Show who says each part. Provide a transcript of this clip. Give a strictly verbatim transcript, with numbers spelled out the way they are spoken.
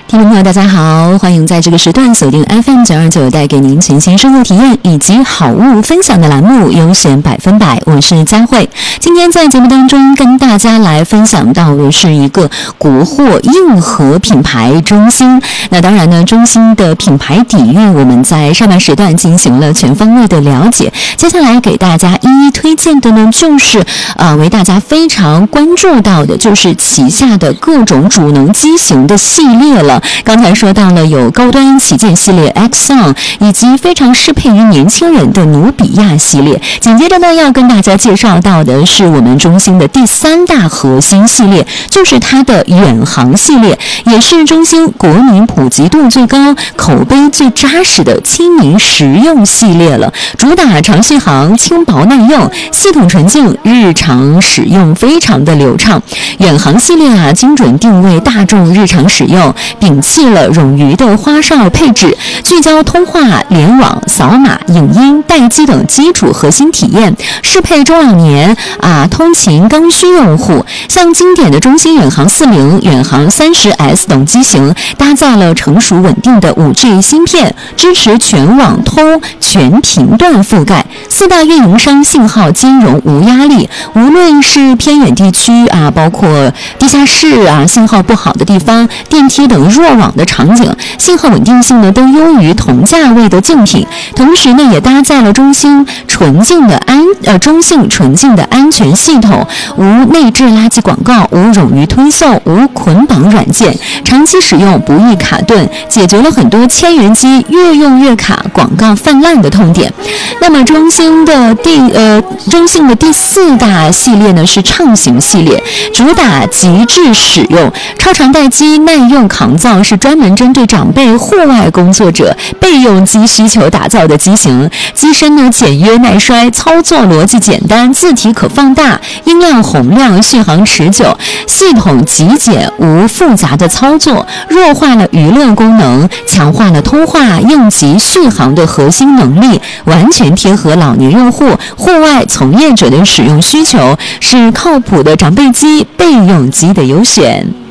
Speaker 1: 听众朋友大家好，欢迎在这个时段锁定 F M 九二九，带给您全新生活体验以及好物分享的栏目优选百分百，我是佳慧。今天在节目当中跟大家来分享到的是一个国货硬核品牌中兴。那当然呢，中兴的品牌底蕴我们在上半时段进行了全方位的了解，接下来给大家一一推荐的呢，就是呃为大家非常关注到的就是旗下的各种主能机型的系列了。刚才说到了有高端旗舰系列 Exxon， 以及非常适配于年轻人的努比亚系列。紧接着呢，要跟大家介绍到的是我们中兴的第三大核心系列，就是它的远航系列，也是中兴国民普及度最高、口碑最扎实的亲民实用系列了。主打长续航、轻薄耐用，系统纯净，日常使用非常的流畅。远航系列啊，精准定位大众日常使用，摒弃了冗余的花哨配置，聚焦通话、联网、扫码、影音、待机等基础核心体验，适配中老年啊通勤刚需用户。像经典的中兴远航四零、远航三十 S 等机型，搭载了成熟稳定的 五 G 芯片，支持全网通、全频段覆盖，四大运营商信号兼容无压力。无论是偏远地区啊，包括地下室啊，信号不好的地方，电梯等弱网的场景，信号稳定性呢都优于同价位的竞品。同时呢，也搭载了中兴纯净的安呃中兴纯净的安全系统，无内置垃圾广告，无冗余推送，无捆绑软件，长期使用不易卡顿，解决了很多千元机越用越卡、广告泛滥的痛点。那么中兴的第呃中兴的第四大系列呢是畅行系列，主打极致使用，超长待机、耐用抗噪，是专门针对长辈、户外工作者备用机需求打造的机型。机身呢简约耐摔，操作逻辑简单，字体可放大，音量洪亮，续航持久，系统极简，无复杂的操作，弱化了娱乐功能，强化了通话、应急、续航的核心能力，完全贴合老年用户、户外从业者的使用需求，是靠谱的长辈机、备用机的优选。